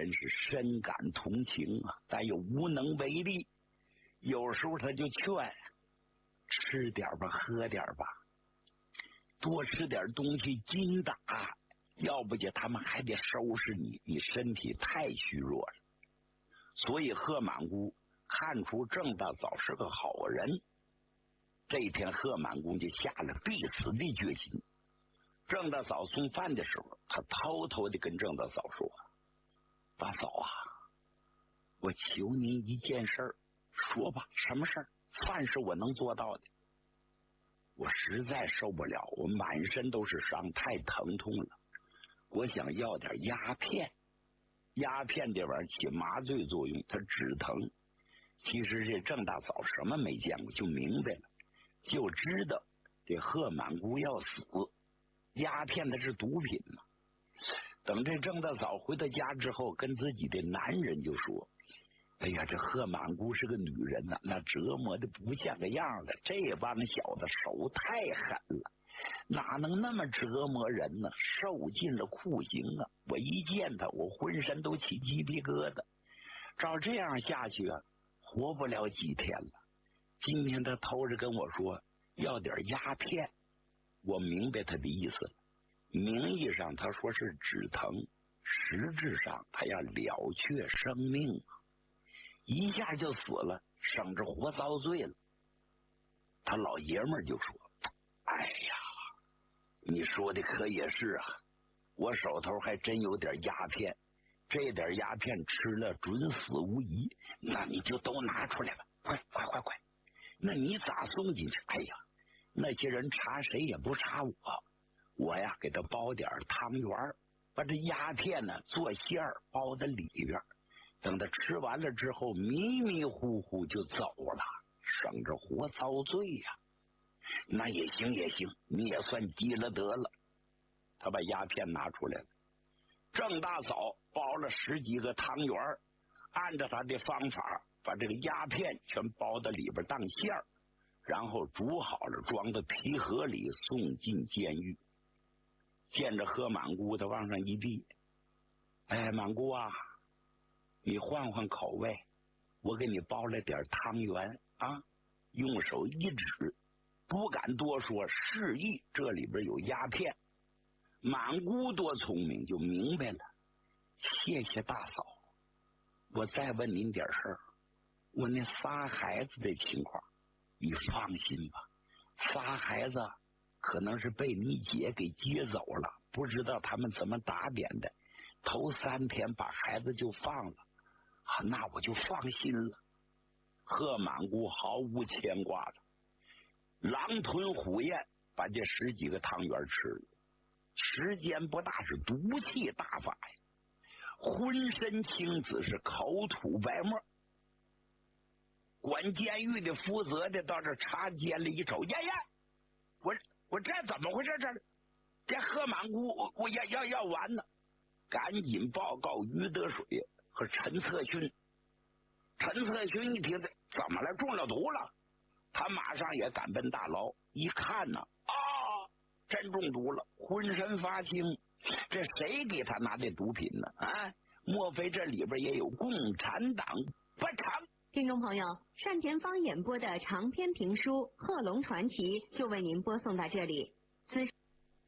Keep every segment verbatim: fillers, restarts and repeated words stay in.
真是深感同情啊，但又无能为力。有时候他就劝，吃点吧，喝点吧，多吃点东西筋打，要不就他们还得收拾你，你身体太虚弱了。所以贺满姑看出郑大嫂是个好人，这一天贺满姑就下了必死的决心。郑大嫂送饭的时候，他偷偷的跟郑大嫂说：大嫂啊，我求您一件事儿，说吧，什么事儿？饭是我能做到的。我实在受不了，我满身都是伤，太疼痛了。我想要点鸦片，鸦片这玩意儿起麻醉作用，它止疼。其实这郑大嫂什么没见过，就明白了，就知道这贺满姑要死，鸦片它是毒品嘛。等这郑大嫂回到家之后，跟自己的男人就说：哎呀，这贺满姑是个女人呐、啊，那折磨的不像个样子，这帮小子手太狠了，哪能那么折磨人呢？受尽了酷刑啊！我一见他，我浑身都起鸡皮疙瘩。照这样下去啊，活不了几天了。今天他偷着跟我说要点鸦片，我明白他的意思了。名义上他说是止疼，实质上他要了却生命啊！一下就死了，省着活遭罪了。他老爷们儿就说：哎呀，你说的可也是啊，我手头还真有点鸦片，这点鸦片吃了准死无疑，那你就都拿出来吧，快快快快！那你咋送进去？哎呀，那些人查谁也不查我，我呀给他包点汤圆，把这鸦片呢做馅儿包在里边，等他吃完了之后迷迷糊糊就走了，省着活遭罪呀、啊。那也行也行，你也算积了德了。他把鸦片拿出来了，郑大嫂包了十几个汤圆，按照他的方法把这个鸦片全包到里边当馅儿，然后煮好了装到皮盒里送进监狱。见着贺满姑，他往上一递：哎，满姑啊，你换换口味，我给你包了点汤圆啊。用手一指，不敢多说，示意这里边有鸦片。满姑多聪明，就明白了。谢谢大嫂，我再问您点事儿，我那仨孩子的情况你放心吧，仨孩子可能是被你姐给接走了，不知道他们怎么打点的，头三天把孩子就放了啊，那我就放心了。贺满姑毫无牵挂了，狼吞虎咽把这十几个汤圆吃了，时间不大是毒气大发呀，浑身青紫，是口吐白沫。管监狱的负责的到这查监里一瞅，呀呀，我我这怎么回事？这这贺满姑我我要要要完了，赶紧报告于德水和陈策勋。陈策勋一听这怎么了，中了毒了，他马上也赶奔大牢，一看呢，啊，真中毒了，浑身发青，这谁给他拿的毒品呢？啊，莫非这里边也有共产党不成？ 听众朋友，单田芳演播的长篇评书《贺龙传奇》就为您播送到这里。此，哎，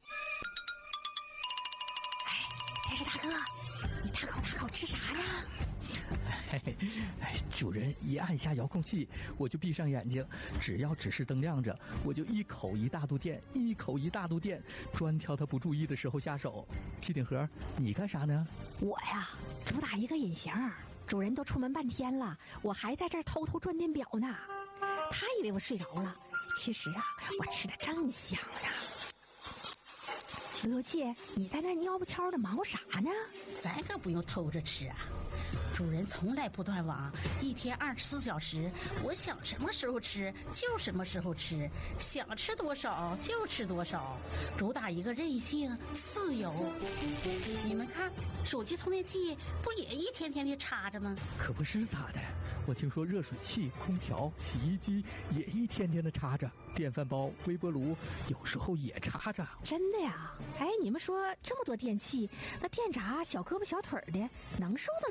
电视大哥，你大口大口吃啥呀？ 嘿嘿，哎，主人一按下遥控器，我就闭上眼睛，只要指示灯亮着，我就一口一大肚电，一口一大肚电，专挑他不注意的时候下手。机顶盒，你干啥呢？ 我呀，主打一个隐形。主人都出门半天了，我还在这儿偷偷转电表呢。他以为我睡着了，其实啊，我吃的正香呢。刘七，你在那尿不悄的忙活啥呢？ 咱可不用偷着吃啊，主人从来不断网，一天二十四小时，我想什么时候吃就什么时候吃，想吃多少就吃多少，主打一个任性自由。你们看，手机充电器不也一天天的插着吗？ 可不是咋的，我听说热水器、空调、洗衣机也一天天的插着，电饭煲、微波炉有时候也插着。 真的呀？哎，你们说这么多电器，那电闸小胳膊小腿的能受得了